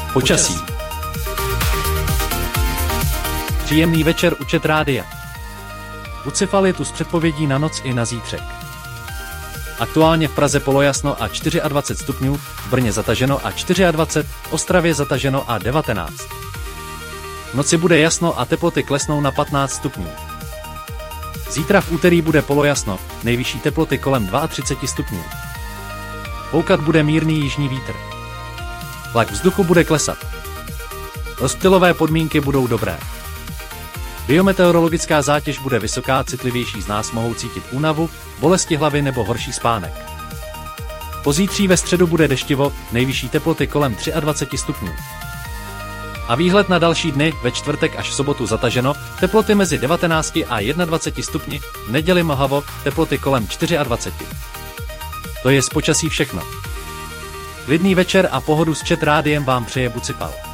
Počasí. Příjemný večer u ČT Rádia. Bucefal je tu s předpovědí na noc i na zítřek. Aktuálně v Praze polojasno a 24 stupňů, v Brně zataženo a 24, v Ostravě zataženo a 19. V noci bude jasno a teploty klesnou na 15 stupňů. Zítra v úterý bude polojasno, nejvyšší teploty kolem 32 stupňů. Foukat bude mírný jižní vítr. Tlak vzduchu bude klesat. Rozptylové podmínky budou dobré. Biometeorologická zátěž bude vysoká, citlivější z nás mohou cítit únavu, bolesti hlavy nebo horší spánek. Pozítří ve středu bude deštivo, nejvyšší teploty kolem 23 stupňů. A výhled na další dny, ve čtvrtek až v sobotu zataženo, teploty mezi 19 a 21 stupni, v neděli mlhavo, teploty kolem 24. To je z počasí všechno. Klidný večer a pohodu s ČT Rádiem vám přeje Bucefal.